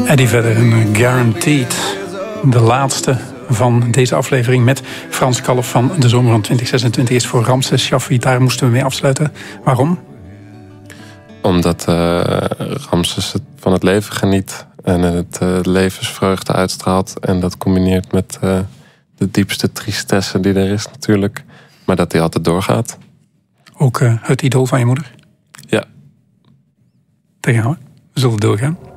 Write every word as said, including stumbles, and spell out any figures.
Eddie Vedder en Guaranteed. De laatste van deze aflevering met Frans Kalf van de zomer van twintig zesentwintig is voor Ramses Shaffi. Daar moesten we mee afsluiten. Waarom? Omdat uh, Ramses het van het leven geniet en het uh, levensvreugde uitstraalt. En dat combineert met uh, de diepste tristesse die er is natuurlijk. Maar dat hij altijd doorgaat. Ook uh, het idool van je moeder? Ja. Tegen jou, we zullen doorgaan.